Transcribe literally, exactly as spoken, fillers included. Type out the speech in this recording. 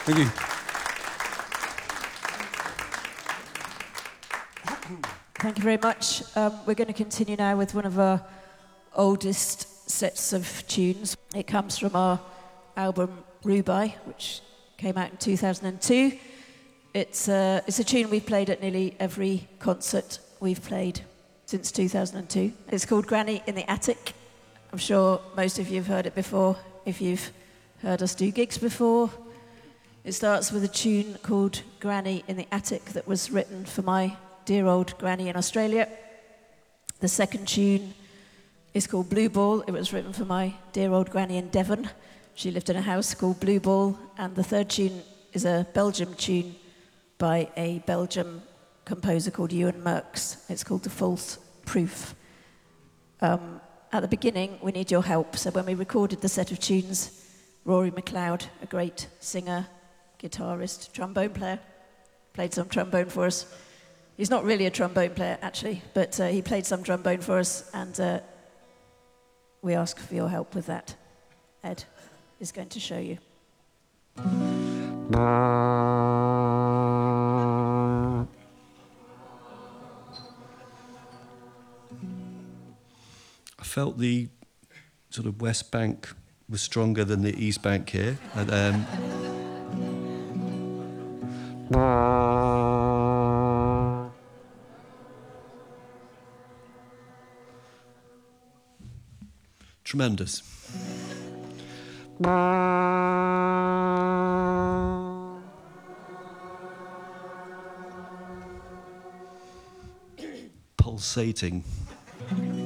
Thank you. Thank you very much. Um, we're going to continue now with one of our oldest sets of tunes. It comes from our album Rubai, which came out in two thousand two. It's a, it's a tune we've played at nearly every concert we've played since two thousand two. It's called Granny in the Attic. I'm sure most of you have heard it before, if you've heard us do gigs before. It starts with a tune called Granny in the Attic that was written for my dear old granny in Australia. The second tune is called Blue Ball. It was written for my dear old granny in Devon. She lived in a house called Blue Ball. And the third tune is a Belgium tune by a Belgium composer called Ewan Merks. It's called The False Proof. Um, at the beginning, we need your help. So when we recorded the set of tunes, Rory McLeod, a great singer, guitarist, trombone player, played some trombone for us. He's not really a trombone player, actually, but uh, he played some trombone for us, and uh, we ask for your help with that. Ed is going to show you. I felt the sort of West Bank was stronger than the East Bank here. And, um, tremendous. Pulsating.